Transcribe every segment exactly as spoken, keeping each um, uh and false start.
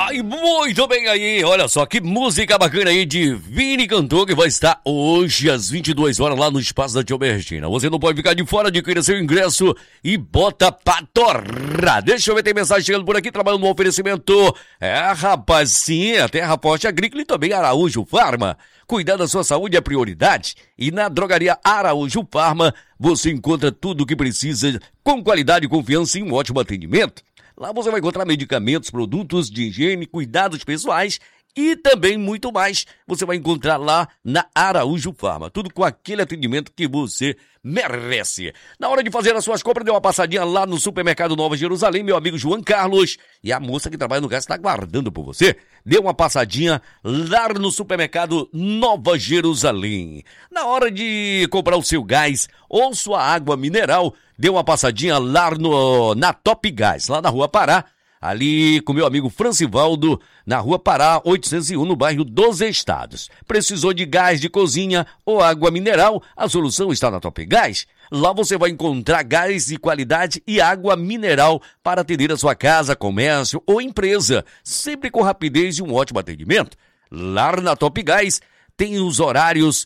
Ai, muito bem aí, olha só que música bacana aí de Vini Cantor, que vai estar hoje às vinte e duas horas lá no Espaço da Tia Albertina. Você não pode ficar de fora, adquira seu ingresso e bota pra torrar. Deixa eu ver, tem mensagem chegando por aqui, trabalhando no oferecimento. É, rapaz, sim, a Terra Forte Agrícola e também Araújo Farma. Cuidar da sua saúde é prioridade. E na drogaria Araújo Farma, você encontra tudo o que precisa com qualidade, confiança e um ótimo atendimento. Lá você vai encontrar medicamentos, produtos de higiene, cuidados pessoais e também muito mais. Você vai encontrar lá na Araújo Farma. Tudo com aquele atendimento que você merece. Na hora de fazer as suas compras, dê uma passadinha lá no Supermercado Nova Jerusalém, meu amigo João Carlos. E a moça que trabalha no gás está aguardando por você. Dê uma passadinha lá no Supermercado Nova Jerusalém. Na hora de comprar o seu gás ou sua água mineral, dê uma passadinha lá no, na Top Gás, lá na Rua Pará, ali com meu amigo Francivaldo, na Rua Pará, oitocentos e um, no bairro dos Estados. Precisou de gás de cozinha ou água mineral? A solução está na Top Gás. Lá você vai encontrar gás de qualidade e água mineral para atender a sua casa, comércio ou empresa, sempre com rapidez e um ótimo atendimento. Lá na Top Gás tem os horários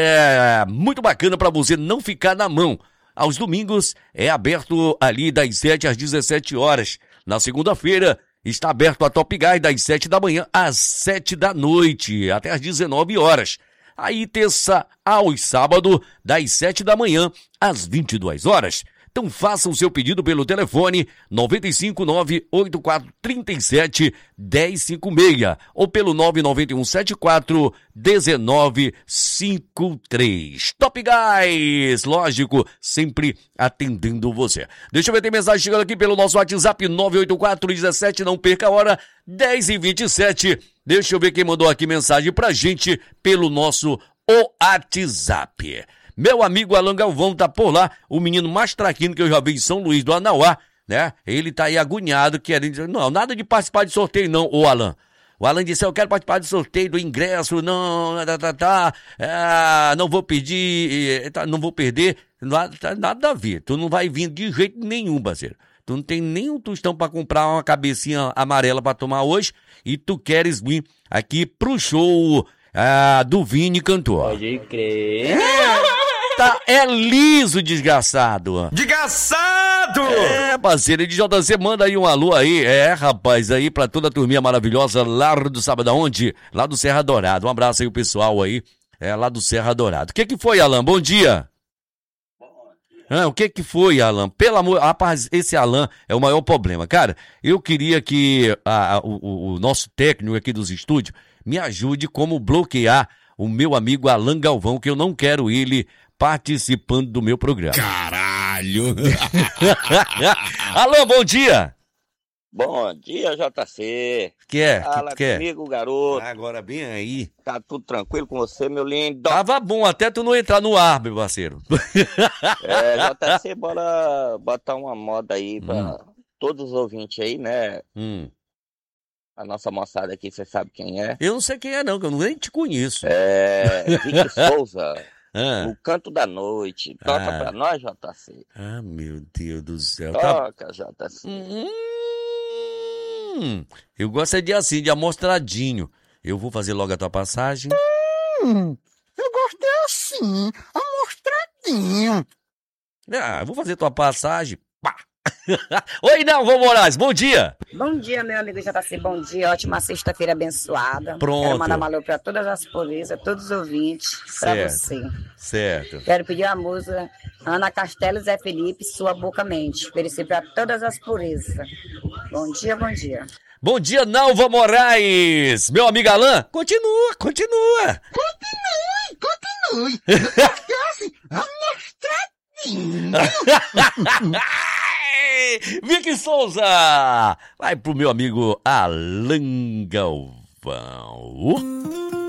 é, muito bacana para você não ficar na mão. Aos domingos é aberto ali das sete às dezessete horas. Na segunda-feira está aberto a Top Gás das sete da manhã às sete da noite, até às dezenove horas. Aí terça aos sábado, das sete da manhã às vinte e duas horas. Então faça o seu pedido pelo telefone nove cinco nove oito quatro três sete um zero cinco seis ou pelo nove nove um sete quatro um nove cinco três. Top Gás, lógico, sempre atendendo você. Deixa eu ver, tem mensagem chegando aqui pelo nosso WhatsApp nove oito quatro um sete, não perca a hora, dez e vinte e sete. Deixa eu ver quem mandou aqui mensagem pra gente pelo nosso WhatsApp. Meu amigo Alan Galvão tá por lá, o menino mais traquino que eu já vi em São Luís do Anauá, né? Ele tá aí agoniado, querendo dizer, não, nada de participar de sorteio não, ô Alan. O Alan disse, eu quero participar do sorteio do ingresso, não, tá, tá, tá, ah, não vou pedir, tá, não vou perder, nada, nada a ver, tu não vai vir de jeito nenhum, parceiro. Tu não tem nem um tostão pra comprar uma cabecinha amarela pra tomar hoje e tu queres vir aqui pro show ah, do Vini Cantor. Pode crer. Tá, é liso, desgraçado. Desgraçado! É, parceiro, de J C, manda aí um alô aí. É, rapaz, aí pra toda a turminha maravilhosa lá do sábado, aonde? Lá do Serra Dourada. Um abraço aí o pessoal aí, é, lá do Serra Dourada. O que que foi, Alan? Bom dia. Ah, o que que foi, Alan? Pelo amor... Rapaz, esse Alan é o maior problema. Cara, eu queria que a, a, o, o nosso técnico aqui dos estúdios me ajude como bloquear o meu amigo Alan Galvão, que eu não quero ele participando do meu programa. Caralho! Alô, bom dia! Bom dia, J C. Que é? Fala que, que é? comigo, garoto. Agora bem aí. Tá tudo tranquilo com você, meu lindo? Tava bom até tu não entrar no ar, meu parceiro. É, J C, bora botar uma moda aí pra hum. todos os ouvintes aí, né? Hum. A nossa moçada aqui, você sabe quem é? Eu não sei quem é não, que eu nem te conheço. É, Vicky Souza. Ah. O Canto da Noite. Toca ah. pra nós, J C. Ah, meu Deus do céu. Toca, tá... J C. Hum, eu gosto é de assim, de amostradinho. Eu vou fazer logo a tua passagem. Hum, eu gosto é assim, amostradinho. Ah, eu vou fazer tua passagem. Pá. Oi, Nalva Moraes, bom dia. Bom dia, meu amigo J C, bom dia, ótima sexta-feira abençoada. Pronto. Quero mandar um alô pra todas as polícias, todos os ouvintes, pra certo. você. Certo. Quero pedir a música Ana Castelo e Zé Felipe, Sua Boca Mente. Oferecer pra todas as purezas. Bom dia, bom dia. Bom dia, Nalva Moraes. Meu amigo Alan, continua, continua. Continue, continue. Eu gosto assim, amostradinho. Vicky Souza, vai pro meu amigo Alan Galvão.